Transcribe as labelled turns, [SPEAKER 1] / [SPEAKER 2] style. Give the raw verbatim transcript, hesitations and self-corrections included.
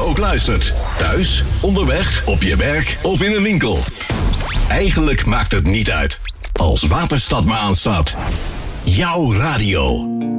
[SPEAKER 1] ook luistert. Thuis, onderweg, op je werk of in een winkel. Eigenlijk maakt het niet uit. Als Waterstad maar aanstaat. Jouw radio.